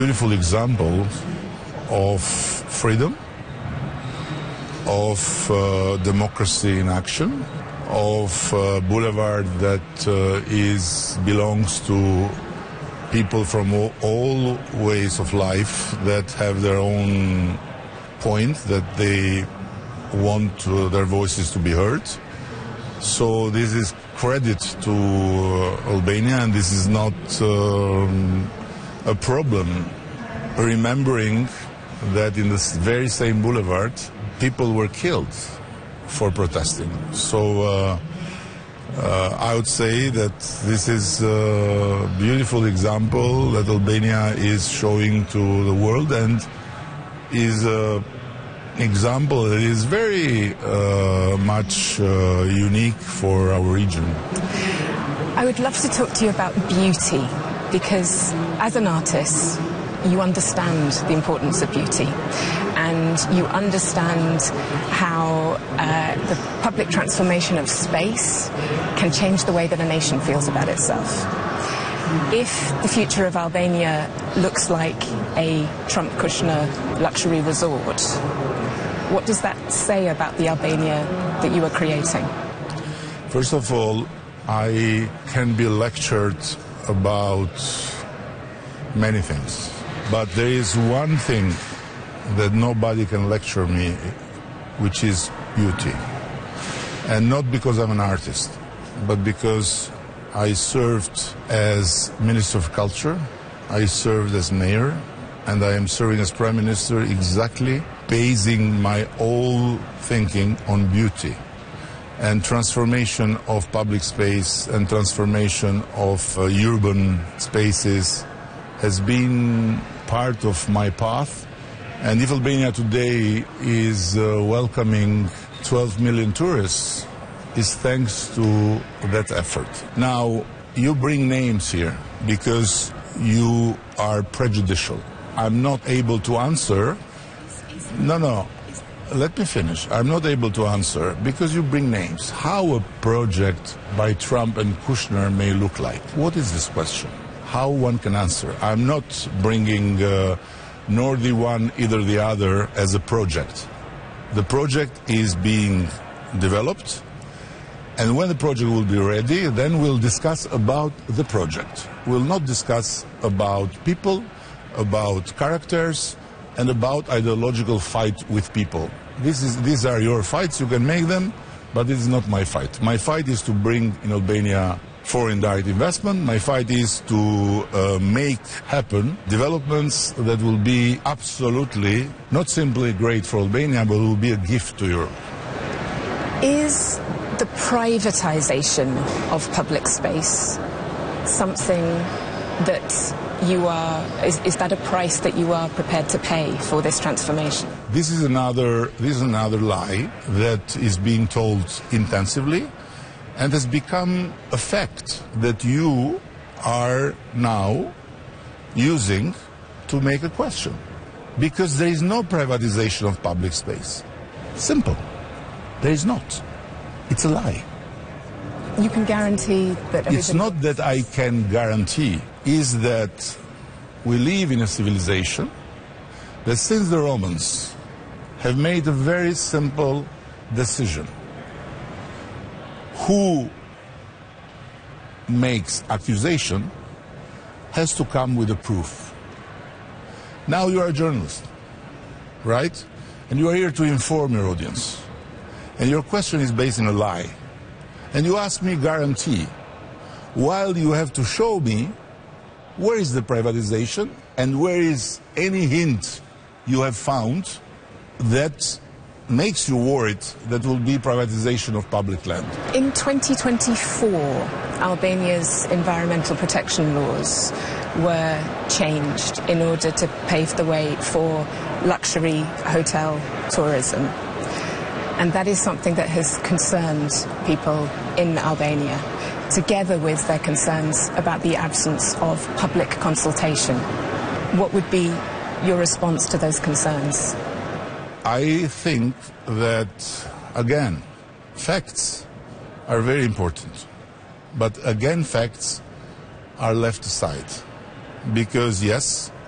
Beautiful example of freedom, of democracy in action, of a boulevard that belongs to people from all ways of life that have their own point, that they want their voices to be heard. So this is credit to Albania, and this is not a problem, remembering that in this very same boulevard, people were killed for protesting. So I would say that this is a beautiful example that Albania is showing to the world, and is an example that is very much unique for our region. I would love to talk to you about beauty, because as an artist, you understand the importance of beauty, and you understand how the public transformation of space can change the way that a nation feels about itself. If the future of Albania looks like a Trump-Kushner luxury resort, what does that say about the Albania that you are creating? First of all, I can be lectured about many things, but there is one thing that nobody can lecture me, which is beauty. And not because I'm an artist, but because I served as Minister of Culture, I served as mayor, and I am serving as Prime Minister, exactly basing my whole thinking on beauty and transformation of public space and transformation of urban spaces has been part of my path. And if Albania today is welcoming 12 million tourists, is thanks to that effort. Now, you bring names here because you are prejudicial. I'm not able to answer. No. Let me finish. I'm not able to answer because you bring names. How a project by Trump and Kushner may look like. What is this question? How one can answer? I'm not bringing nor the one, either the other as a project. The project is being developed, and when the project will be ready, then we'll discuss about the project. We'll not discuss about people, about characters, and about ideological fight with people. These are your fights, you can make them, but this is not my fight. My fight is to bring in Albania foreign direct investment. My fight is to make happen developments that will be absolutely, not simply great for Albania, but will be a gift to Europe. Is the privatization of public space something that is that a price that you are prepared to pay for this transformation? This is another lie that is being told intensively and has become a fact that you are now using to make a question. Because there is no privatization of public space. Simple. There is not. It's a lie. You can guarantee that everything... It's not that I can guarantee, is that we live in a civilization that since the Romans have made a very simple decision. Who makes accusation has to come with a proof. Now you are a journalist, right? And you are here to inform your audience. And your question is based on a lie. And you ask me guarantee, while you have to show me where is the privatization and where is any hint you have found that makes you worried that will be privatization of public land. In 2024, Albania's environmental protection laws were changed in order to pave the way for luxury hotel tourism. And that is something that has concerned people in Albania, together with their concerns about the absence of public consultation. What would be your response to those concerns? I think that, again, facts are very important. But again, facts are left aside. Because, yes,